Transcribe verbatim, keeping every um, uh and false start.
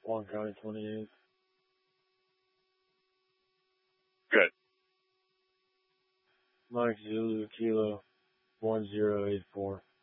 Swan County twenty-eight. Good. Mike Zulu Kilo one zero eight four.